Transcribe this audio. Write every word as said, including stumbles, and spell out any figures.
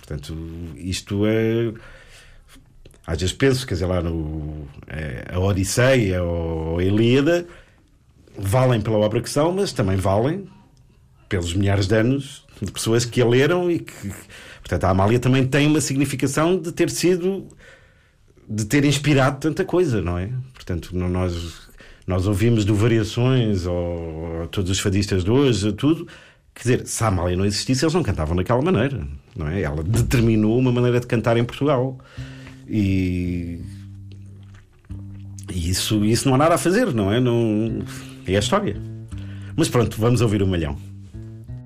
Portanto, isto é... Às vezes penso, quer dizer, lá no... É, a Odisseia ou a Ilíada valem pela obra que são, mas também valem pelos milhares de anos de pessoas que a leram e que... Portanto, a Amália também tem uma significação de ter sido... de ter inspirado tanta coisa, não é? Portanto, nós, nós ouvimos do Variações ou todos os fadistas de hoje, tudo... Quer dizer, se a Amália não existisse, eles não cantavam daquela maneira, não é? Ela determinou uma maneira de cantar em Portugal. E, e isso, isso não há nada a fazer, não é? Não, é a história. Mas pronto, vamos ouvir o Malhão.